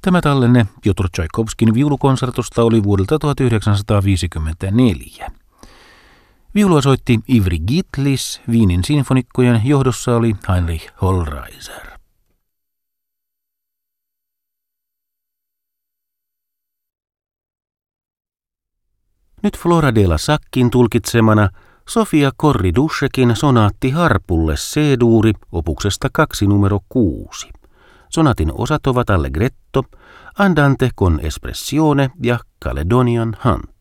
Tämä tallenne Pjotr Tšaikovskin viulukonsertosta oli vuodelta 1954. Viulua soitti Ivry Gitlis, Wienin sinfonikkojen johdossa oli Heinrich Hollreiser. Nyt Flora de la Sackin tulkitsemana Sofia Korri-Duschekin sonaatti harpulle C-duuri opuksesta 2 numero 6. Sonatin osat ovat allegretto, andante con espressione ja Caledonian Hunt.